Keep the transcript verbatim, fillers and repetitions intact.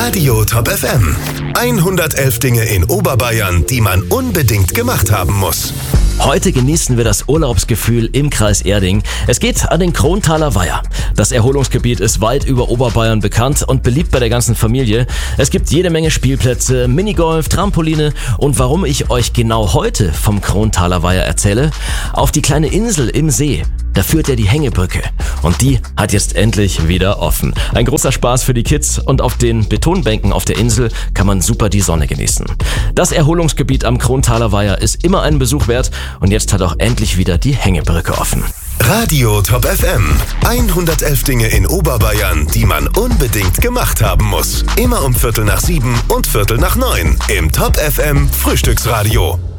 Radio Top F M. hundertelf Dinge in Oberbayern, die man unbedingt gemacht haben muss. Heute genießen wir das Urlaubsgefühl im Kreis Erding. Es geht an den Krontaler Weiher. Das Erholungsgebiet ist weit über Oberbayern bekannt und beliebt bei der ganzen Familie. Es gibt jede Menge Spielplätze, Minigolf, Trampoline. Und warum ich euch genau heute vom Krontaler Weiher erzähle? Auf die kleine Insel im See. Da führt ja die Hängebrücke. Und die hat jetzt endlich wieder offen. Ein großer Spaß für die Kids und auf den Betonbänken auf der Insel kann man super die Sonne genießen. Das Erholungsgebiet am Krontaler Weiher ist immer einen Besuch wert und jetzt hat auch endlich wieder die Hängebrücke offen. Radio Top F M. hundertelf Dinge in Oberbayern, die man unbedingt gemacht haben muss. Immer um Viertel nach sieben und Viertel nach neun im Top F M Frühstücksradio.